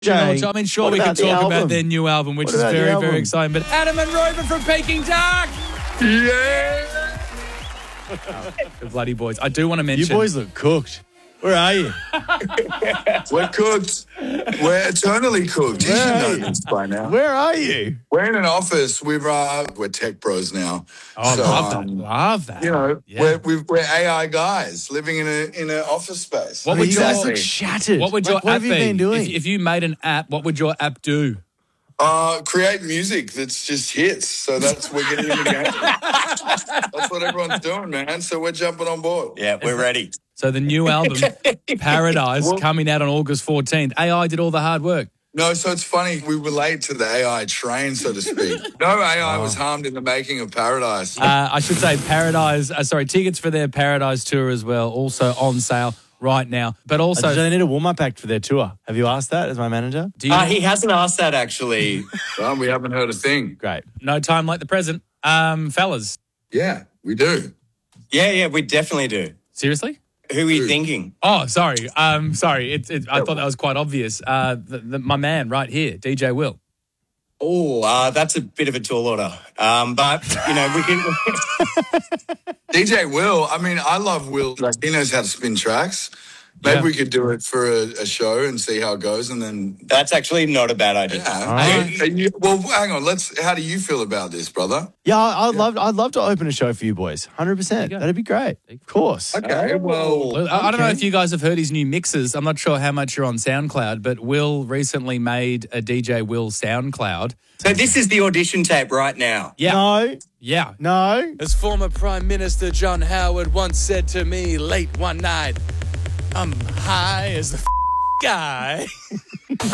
Jay, I mean, sure, what we can about the talk about album? their new album, which What is about the very, album? very exciting. But Adam and Reuben from Peking Duck. Yeah. The bloody boys. I do want to You mention. boys look cooked. Where are you? We're cooked. We're eternally cooked. You Where are should you? know this by now. Where are you? We're in an office. We're tech bros now. Oh, So, love that. Love that. You know, Yeah. we're AI guys living in an office space. What But would you your- guys look shattered. What would your Like, what app have you be? been doing? If you made an app, what would your app do? Create music that's just hits. So we're getting in the game. That's what everyone's doing, man. So we're jumping on board. Yeah, we're ready. So the new album, Paradise, coming out on August 14th. AI did all the hard work. No, so it's funny. We relate to the AI train, so to speak. No AI was harmed in the making of Paradise. I should say tickets for their Paradise tour as well, also on sale right now. But also, Do they need a warm-up act for their tour? Have you asked that as my manager? do you He hasn't asked that, actually. Well, we haven't heard a thing. Great. no time like the present? Fellas, Yeah, we do. Yeah, we definitely do. seriously? Who are you thinking? Oh, sorry. Sorry. I thought that was quite obvious. My man right here, DJ Will. Oh, that's a bit of a tall order. But, we can... DJ Will, I mean, I love Will. Like, he knows how to spin tracks. Maybe Yeah. we could do it for a show and see how it goes, and then. That's actually not a bad idea. Yeah. Well, hang on. How do you feel about this, brother? Yeah, I'd love to open a show for you boys. 100%. go. That'd be great. Of course. Okay. Well, I don't know if you guys have heard his new mixes. I'm not sure how much you're on SoundCloud, but Will recently made a DJ Will SoundCloud. So this is the audition tape right now. Yeah. No. Yeah. No. As former Prime Minister John Howard once said to me late one night, I'm high as the guy.